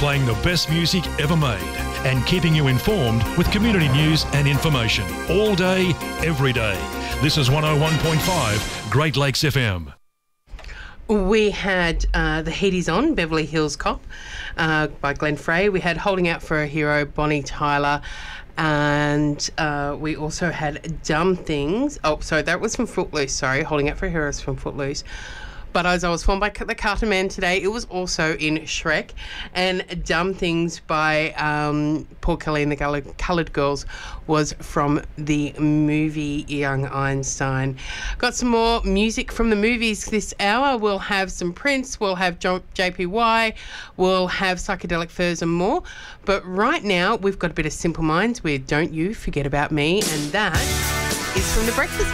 playing the best music ever made and keeping you informed with community news and information all day, every day. This is 101.5 Great Lakes FM. We had The Heat Is On, Beverly Hills Cop by Glenn Frey. We had Holding Out for a Hero, Bonnie Tyler. And we also had Dumb Things. Oh, sorry, that was from Footloose. Sorry, Holding Out for a Hero is from Footloose. But as I was formed by the Carter Man today, it was also in Shrek. And Dumb Things by Paul Kelly and the Coloured Girls was from the movie Young Einstein. Got some more music from the movies this hour. We'll have some Prince, we'll have JPY, we'll have Psychedelic Furs and more. But right now, we've got a bit of Simple Minds with Don't You Forget About Me, and that is from The Breakfast